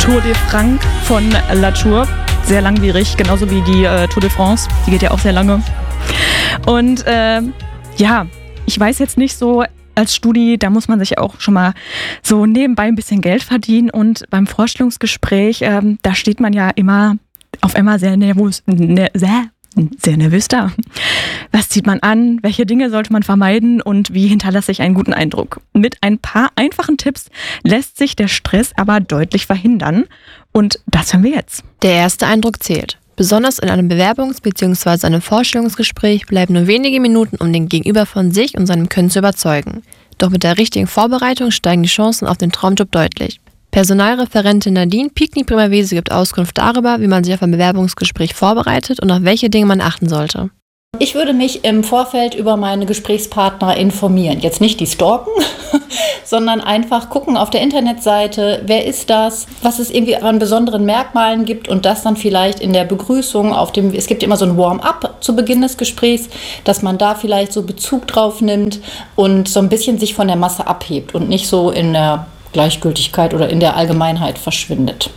Tour de France von Latour. Sehr langwierig, genauso wie die Tour de France. Die geht ja auch sehr lange. Und ich weiß jetzt nicht so, als Studi, da muss man sich auch schon mal so nebenbei ein bisschen Geld verdienen. Und beim Vorstellungsgespräch, da steht man ja immer auf einmal sehr nervös da. Was zieht man an? Welche Dinge sollte man vermeiden? Und wie hinterlasse ich einen guten Eindruck? Mit ein paar einfachen Tipps lässt sich der Stress aber deutlich verhindern. Und das hören wir jetzt. Der erste Eindruck zählt. Besonders in einem Bewerbungs- bzw. einem Vorstellungsgespräch bleiben nur wenige Minuten, um den Gegenüber von sich und seinem Können zu überzeugen. Doch mit der richtigen Vorbereitung steigen die Chancen auf den Traumjob deutlich. Personalreferentin Nadine Piekny-Primavesi gibt Auskunft darüber, wie man sich auf ein Bewerbungsgespräch vorbereitet und auf welche Dinge man achten sollte. Ich würde mich im Vorfeld über meine Gesprächspartner informieren. Jetzt nicht die stalken, sondern einfach gucken auf der Internetseite, wer ist das, was es irgendwie an besonderen Merkmalen gibt und das dann vielleicht in der Begrüßung es gibt immer so ein Warm-up zu Beginn des Gesprächs, dass man da vielleicht so Bezug drauf nimmt und so ein bisschen sich von der Masse abhebt und nicht so in der Gleichgültigkeit oder in der Allgemeinheit verschwindet.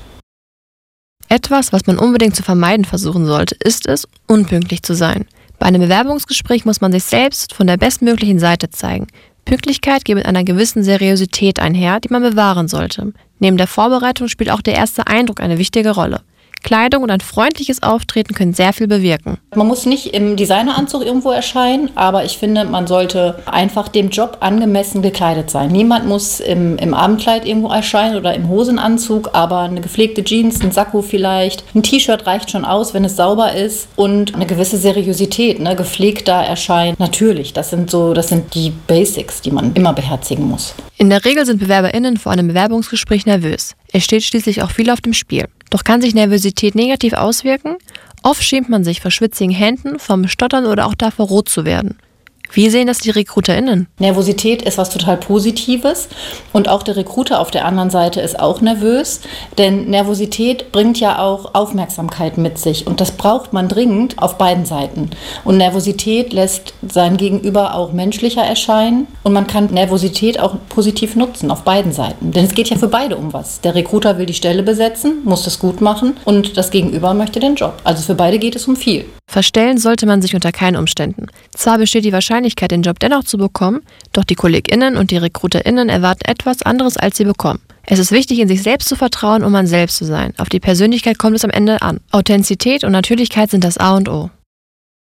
Etwas, was man unbedingt zu vermeiden versuchen sollte, ist es, unpünktlich zu sein. Bei einem Bewerbungsgespräch muss man sich selbst von der bestmöglichen Seite zeigen. Pünktlichkeit geht mit einer gewissen Seriosität einher, die man bewahren sollte. Neben der Vorbereitung spielt auch der erste Eindruck eine wichtige Rolle. Kleidung und ein freundliches Auftreten können sehr viel bewirken. Man muss nicht im Designeranzug irgendwo erscheinen, aber ich finde, man sollte einfach dem Job angemessen gekleidet sein. Niemand muss im Abendkleid irgendwo erscheinen oder im Hosenanzug, aber eine gepflegte Jeans, ein Sakko vielleicht, ein T-Shirt reicht schon aus, wenn es sauber ist und eine gewisse Seriosität, gepflegter erscheinen. Natürlich, das sind die Basics, die man immer beherzigen muss. In der Regel sind BewerberInnen vor einem Bewerbungsgespräch nervös. Es steht schließlich auch viel auf dem Spiel. Doch kann sich Nervosität negativ auswirken? Oft schämt man sich vor schwitzigen Händen, vom Stottern oder auch davor, rot zu werden. Wie sehen das die RecruiterInnen? Nervosität ist was total Positives und auch der Recruiter auf der anderen Seite ist auch nervös, denn Nervosität bringt ja auch Aufmerksamkeit mit sich und das braucht man dringend auf beiden Seiten. Und Nervosität lässt sein Gegenüber auch menschlicher erscheinen und man kann Nervosität auch positiv nutzen auf beiden Seiten, denn es geht ja für beide um was. Der Recruiter will die Stelle besetzen, muss das gut machen und das Gegenüber möchte den Job. Also für beide geht es um viel. Verstellen sollte man sich unter keinen Umständen. Zwar besteht die Wahrscheinlichkeit, den Job dennoch zu bekommen, doch die KollegInnen und die RecruiterInnen erwarten etwas anderes, als sie bekommen. Es ist wichtig, in sich selbst zu vertrauen, um man selbst zu sein. Auf die Persönlichkeit kommt es am Ende an. Authentizität und Natürlichkeit sind das A und O.